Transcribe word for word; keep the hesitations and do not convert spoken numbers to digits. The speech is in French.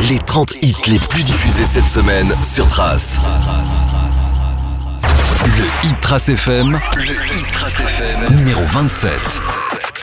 les trente hits les plus diffusés cette semaine sur Trace. Le Hit Trace F M, le Hit Trace F M, numéro vingt-sept.